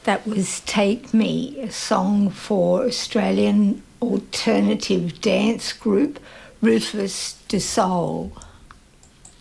That was Take Me, a song for Australian alternative dance group Ruthless Du Sol.